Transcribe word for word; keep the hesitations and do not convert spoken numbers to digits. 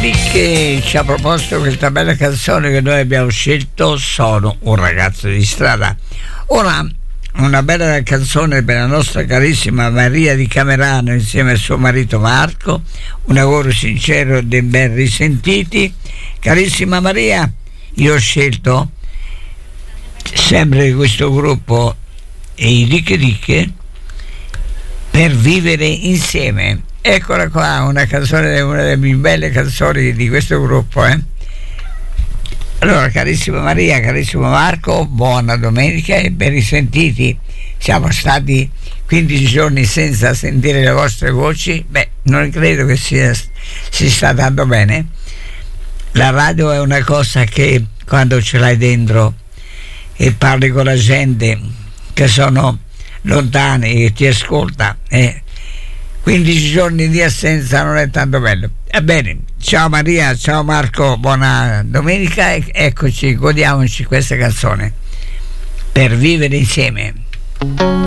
Ticche ci ha proposto questa bella canzone che noi abbiamo scelto, Sono un ragazzo di strada. Ora una bella canzone per la nostra carissima Maria di Camerano insieme al suo marito Marco, un auguro sincero dei ben risentiti. Carissima Maria, io ho scelto sempre questo gruppo, i Ricche Ricche, Per vivere insieme. Eccola qua, una canzone, una delle più belle canzoni di questo gruppo, eh? Allora, carissima Maria, carissimo Marco, buona domenica e ben risentiti. Siamo stati quindici giorni senza sentire le vostre voci. Beh, non credo che sia, si sta dando bene. La radio è una cosa che quando ce l'hai dentro e parli con la gente che sono lontani e ti ascolta, eh, quindici giorni di assenza non è tanto bello. Ebbene, ciao Maria, ciao Marco, buona domenica e eccoci, godiamoci questa canzone, Per vivere insieme.